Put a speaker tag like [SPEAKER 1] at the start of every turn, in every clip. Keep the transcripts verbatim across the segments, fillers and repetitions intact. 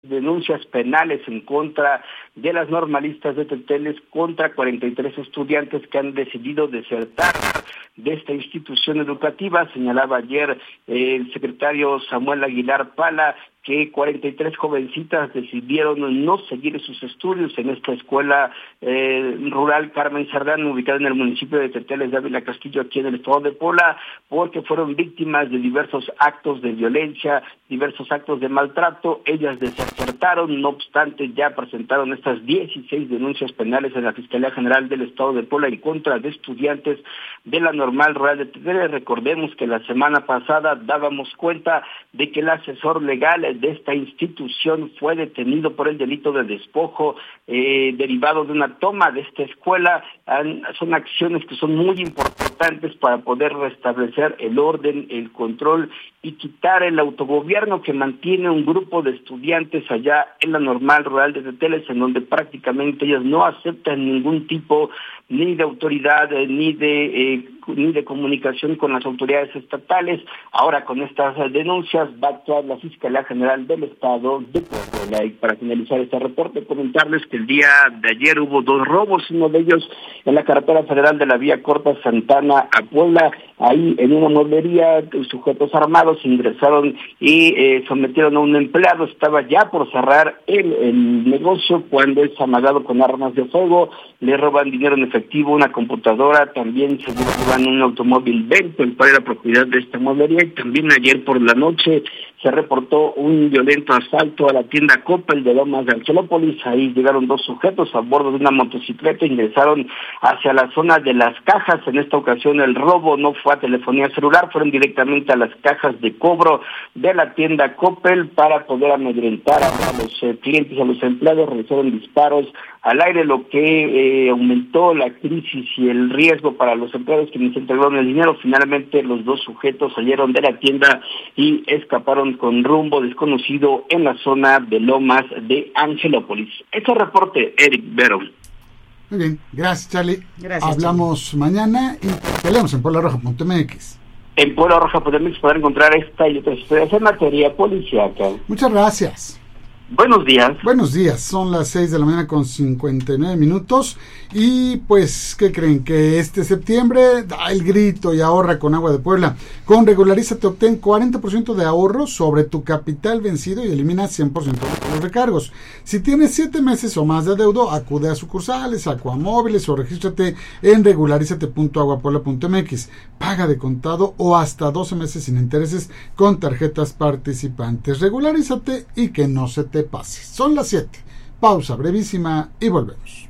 [SPEAKER 1] denuncias penales en contra de las normalistas de Teteles contra cuarenta y tres estudiantes que han decidido desertar de esta institución educativa. Señalaba ayer eh, el secretario Samuel Aguilar Pala que cuarenta y tres jovencitas decidieron no seguir sus estudios en esta escuela eh, rural Carmen Cerdán, ubicada en el municipio de Teteles de Ávila Castillo, aquí en el estado de Puebla, porque fueron víctimas de diversos actos de violencia, diversos actos de maltrato. Ellas desertaron, no obstante ya presentaron estas dieciséis denuncias penales en la Fiscalía General del estado de Puebla en contra de estudiantes de la Normal Rural de Teteles. Recordemos que la semana pasada dábamos cuenta de que el asesor legal de esta institución fue detenido por el delito de despojo eh, derivado de una toma de esta escuela. Han, son acciones que son muy importantes para poder restablecer el orden, el control y quitar el autogobierno que mantiene un grupo de estudiantes allá en la Normal Rural de Teteles, en donde prácticamente ellas no aceptan ningún tipo ni de autoridad eh, ni de eh, ni de comunicación con las autoridades estatales. Ahora con estas denuncias va a actuar la Fiscalía General del Estado de Puebla. Y para finalizar este reporte, comentarles que el día de ayer hubo dos robos, uno de ellos en la carretera federal de la vía corta Santana a Puebla. Ahí en una mueblería, sujetos armados ingresaron y eh, sometieron a un empleado. Estaba ya por cerrar el, el negocio cuando es amagado con armas de fuego. Le roban dinero en efectivo, una computadora, también se llevan un automóvil Vento, el cual era propiedad de esta mueblería. Y también ayer por la noche se reportó un violento asalto a la tienda Coppel de Lomas de Angelópolis. Ahí llegaron dos sujetos a bordo de una motocicleta, ingresaron hacia la zona de las cajas. En esta ocasión el robo no fue a telefonía celular, fueron directamente a las cajas de cobro de la tienda Coppel para poder amedrentar a los eh, clientes, a los empleados. Realizaron disparos al aire, lo que eh, aumentó la crisis y el riesgo para los empleados quienes entregaron el dinero. Finalmente los dos sujetos salieron de la tienda y escaparon con rumbo desconocido en la zona de Lomas de Angelópolis. Este reporte, Eric Vero.
[SPEAKER 2] Muy bien, gracias Charlie.
[SPEAKER 3] Gracias,
[SPEAKER 2] Hablamos Charlie. Mañana y peleamos en puebla roja punto m x.
[SPEAKER 1] En puebla roja punto m x podrán encontrar esta y otras historias en materia policíaca.
[SPEAKER 2] Muchas gracias.
[SPEAKER 1] Buenos días.
[SPEAKER 2] Buenos días, son las seis de la mañana con cincuenta y nueve minutos y pues, ¿qué creen? Que este septiembre da el grito y ahorra con Agua de Puebla. Con Regularízate obtén cuarenta por ciento de ahorro sobre tu capital vencido y elimina cien por ciento de los recargos. Si tienes siete meses o más de adeudo, acude a sucursales, Acuamóviles o regístrate en regularízate punto agua puebla punto m x. Paga de contado o hasta doce meses sin intereses con tarjetas participantes. Regularízate y que no se te pase. Son las siete. Pausa brevísima y volvemos.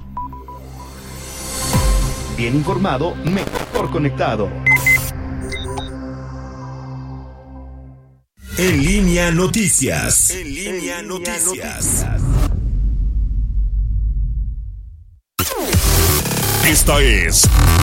[SPEAKER 4] Bien informado, mejor conectado.
[SPEAKER 5] En línea noticias. En línea noticias. Esta es